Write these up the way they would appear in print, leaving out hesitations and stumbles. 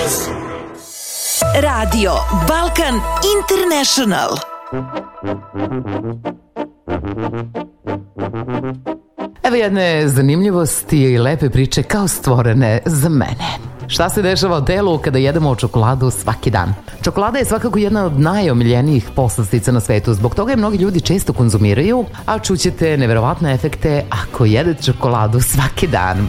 Radio Balkan International. Evo jedne zanimljivosti i lepe priče kao stvorene za mene. Šta se dešava u telu kada jedemo čokoladu svaki dan? Čokolada je svakako jedna od najomiljenijih poslastica na svetu. Zbog toga je mnogi ljudi često konzumiraju, a čućete neverovatne efekte ako jedete čokoladu svaki dan.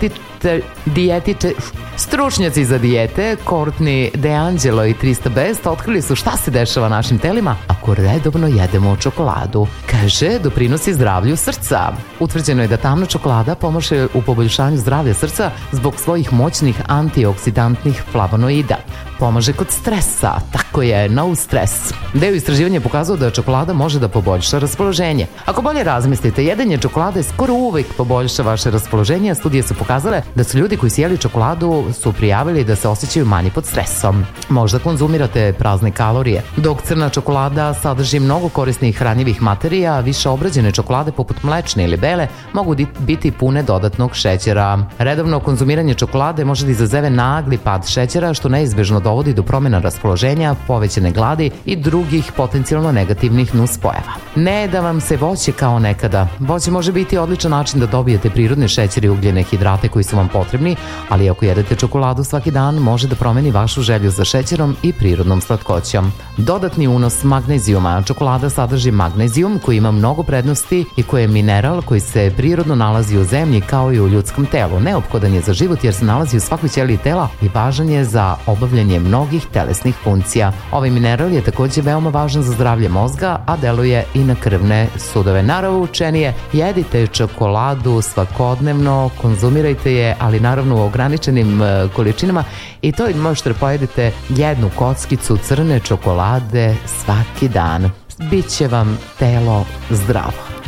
Stručnjaci za dijete Courtney DeAngelo i Trista Best otkrili su šta se dešava našim telima ako redovno jedemo čokoladu. Kaže, doprinosi zdravlju srca. Utvrđeno je da tamna čokolada pomaže u poboljšanju zdravlja srca zbog svojih moćnih antioksidantnih flavonoida. Pomaže kod stresa, tako je, no stres. Deo istraživanja je pokazao da čokolada može da poboljša raspoloženje. Ako bolje razmislite, jedenje čokolade skoro uvek poboljša vaše raspoloženje, a studije su pokazale da su ljudi koji su jeli čokoladu su prijavili da se osjećaju manje pod stresom. Možda konzumirate prazne kalorije. Dok crna čokolada sadrži mnogo korisnih hranjivih materija, više obrađene čokolade poput mlečne ili bele mogu biti pune dodatnog šećera. Redovno konzumiranje čokolade može da izazove nagli pad šećera, što neizbežno dovodi do promjena raspoloženja, povećane gladi i drugih potencijalno negativnih nuspojava. Ne da vam se voće kao nekada. Voće može biti odličan način da dobijete prirodne šećere i ugljene hidrate koji su vam potrebni, ali ako jedete čokoladu svaki dan, može da promeni vašu želju za šećerom i prirodnom slatkoćom. Dodatni unos magnezijuma. Čokolada sadrži magnezijum koji ima mnogo prednosti i koji je mineral koji se prirodno nalazi u zemlji kao i u ljudskom telu. Neophodan je za život jer se nalazi u svakoj ćeliji tela i važan je za obavljanje mnogih telesnih funkcija. Ovaj mineral je također veoma važan za zdravlje mozga, a deluje i na krvne sudove. Naravno, jedite čokoladu svakodnevno, konzumirajte je, ali naravno u ograničenim količinama, i to možete pojedite jednu kockicu crne čokolade svaki dan. Biće vam telo zdravo.